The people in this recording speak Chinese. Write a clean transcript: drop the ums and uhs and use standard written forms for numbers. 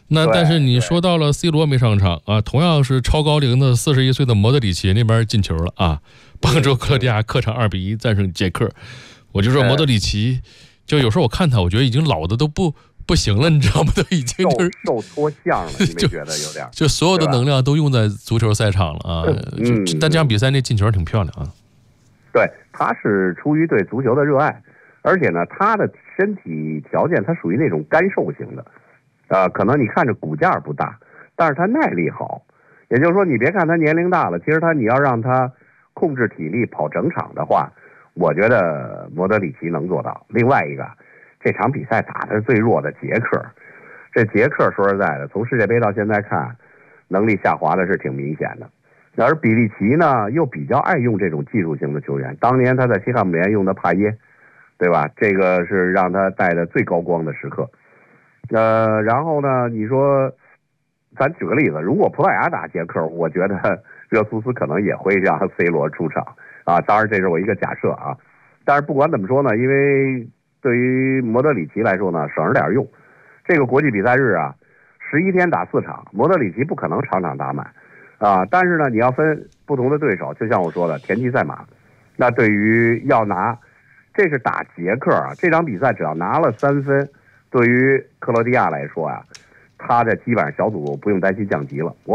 那但是你对说到了 C 罗没上场啊，同样是超高龄的41岁的莫德里奇那边进球了啊，帮助克罗地亚客场2-1战胜捷克。我就说莫德里奇，就有时候我看他，我觉得已经老的都不行了，你知道吗？都已经就是受脱相了，你没觉得有点？ 就所有的能量都用在足球赛场了啊！但这场比赛那进球挺漂亮啊。 对，他是出于对足球的热爱，而且呢，他的身体条件他属于那种干瘦型的。可能你看着骨架不大，但是他耐力好。也就是说，你别看他年龄大了，其实你要让他控制体力跑整场的话，我觉得莫德里奇能做到。另外一个，这场比赛打的是最弱的捷克，这捷克说实在的，从世界杯到现在看，能力下滑的是挺明显的。而比利奇呢，又比较爱用这种技术型的球员。当年他在西汉姆联用的帕耶，对吧？这个是让他带的最高光的时刻。然后呢，你说，咱举个例子，如果葡萄牙打捷克，我觉得热苏斯可能也会让 C 罗出场啊。当然，这是我一个假设啊。但是不管怎么说呢，因为对于莫德里奇来说呢，省着点用。这个国际比赛日啊，11天打4场，莫德里奇不可能场场打满啊。但是呢，你要分不同的对手，就像我说的，田忌赛马。那对于要拿，这是打捷克啊，这场比赛只要拿了3分。对于克罗地亚来说啊，他的基本上小组不用担心降级了。我